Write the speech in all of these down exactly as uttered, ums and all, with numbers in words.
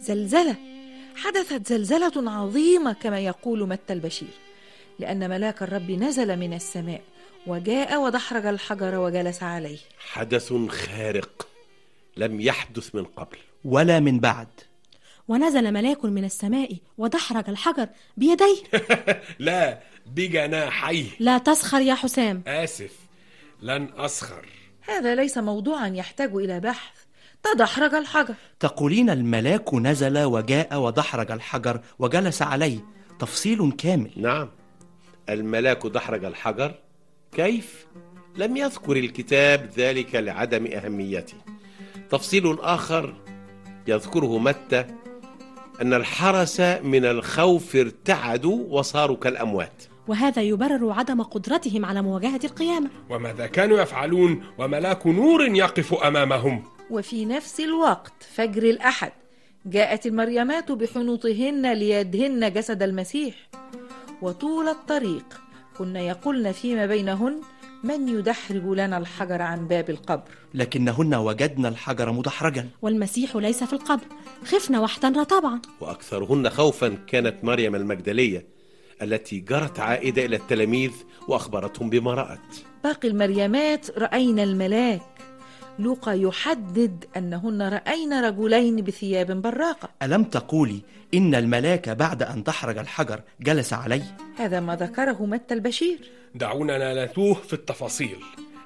زلزلة، حدثت زلزلة عظيمة كما يقول متى البشير، لأن ملاك الرب نزل من السماء وجاء ودحرج الحجر وجلس عليه. حدث خارق لم يحدث من قبل ولا من بعد. ونزل ملاك من السماء ودحرج الحجر بيديه. لا، بجناحيه. لا تسخر يا حسام. آسف، لن أسخر. هذا ليس موضوعا يحتاج إلى بحث. تدحرج الحجر. تقولين الملاك نزل وجاء ودحرج الحجر وجلس عليه، تفصيل كامل. نعم، الملاك دحرج الحجر. كيف؟ لم يذكر الكتاب ذلك لعدم أهميته. تفصيل آخر يذكره متى أن الحرس من الخوف ارتعدوا وصاروا كالأموات، وهذا يبرر عدم قدرتهم على مواجهة القيامة. وماذا كانوا يفعلون وملاك نور يقف أمامهم؟ وفي نفس الوقت فجر الأحد جاءت المريمات بحنوطهن ليدهن جسد المسيح، وطول الطريق كنا يقولن فيما بينهن: من يدحرج لنا الحجر عن باب القبر؟ لكنهن وجدن الحجر مدحرجا والمسيح ليس في القبر، خفنا واحترنا طبعا. وأكثرهن خوفا كانت مريم المجدلية التي جرت عائدة إلى التلاميذ وأخبرتهم بما رأت. باقي المريمات رأينا الملاك. لوقا يحدد أنهن رأين رجلين بثياب براقة. ألم تقولي إن الملاك بعد أن دحرج الحجر جلس عليه؟ هذا ما ذكره متى البشير. دعونا نتوه في التفاصيل.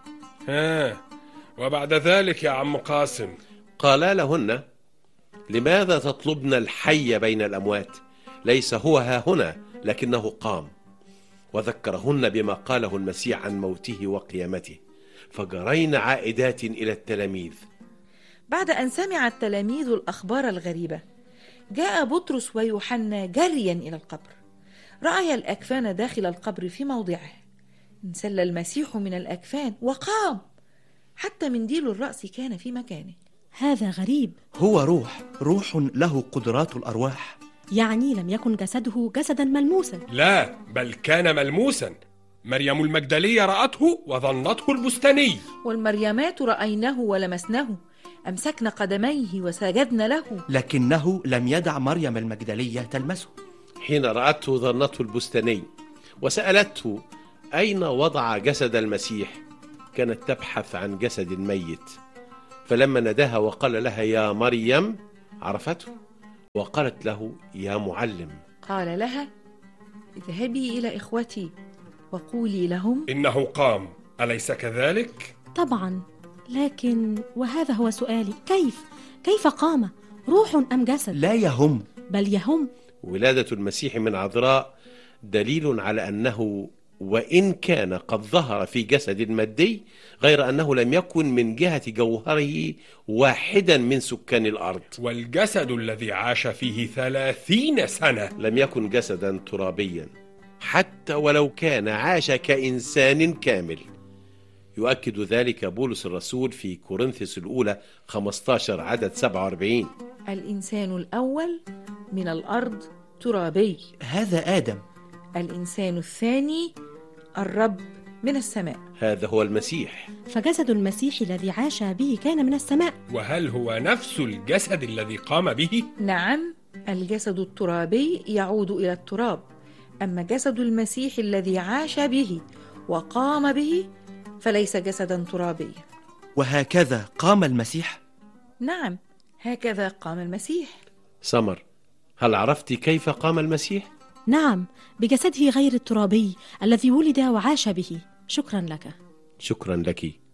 ها، وبعد ذلك يا عم قاسم؟ قالا لهن: لماذا تطلبن الحي بين الأموات؟ ليس هو ها هنا لكنه قام. وذكرهن بما قاله المسيح عن موته وقيامته، فجرين عائدات إلى التلاميذ. بعد أن سمع التلاميذ الأخبار الغريبة، جاء بطرس ويوحنا جريا إلى القبر. رأي الأكفان داخل القبر في موضعه. انسل المسيح من الأكفان وقام، حتى منديل الرأس كان في مكانه. هذا غريب. هو روح، روح له قدرات الأرواح. يعني لم يكن جسده جسدا ملموسا. لا، بل كان ملموسا. مريم المجدلية رأته وظنته البستاني، والمريمات رأينه ولمسنه، أمسكن قدميه وسجدن له. لكنه لم يدع مريم المجدلية تلمسه. حين رأته ظنته البستاني وسألته أين وضع جسد المسيح، كانت تبحث عن جسد ميت. فلما نداها وقال لها يا مريم عرفته، وقالت له يا معلم. قال لها: اذهبي إلى إخوتي وقولي لهم إنه قام. أليس كذلك؟ طبعا، لكن وهذا هو سؤالي: كيف؟ كيف قام؟ روح أم جسد؟ لا يهم. بل يهم. ولادة المسيح من عذراء دليل على أنه وإن كان قد ظهر في جسد مادي، غير أنه لم يكن من جهة جوهره واحدا من سكان الأرض. والجسد الذي عاش فيه ثلاثين سنة لم يكن جسدا ترابيا، حتى ولو كان عاش كإنسان كامل. يؤكد ذلك بولس الرسول في كورنثوس الأولى خمسة عشر عدد سبعة وأربعين: الإنسان الأول من الأرض ترابي. هذا آدم. الإنسان الثاني الرب من السماء. هذا هو المسيح. فجسد المسيح الذي عاش به كان من السماء. وهل هو نفس الجسد الذي قام به؟ نعم، الجسد الترابي يعود إلى التراب، أما جسد المسيح الذي عاش به وقام به فليس جسدا ترابيا. وهكذا قام المسيح؟ نعم، هكذا قام المسيح. سمر، هل عرفت كيف قام المسيح؟ نعم، بجسده غير الترابي الذي ولد وعاش به. شكرا لك. شكرا لك.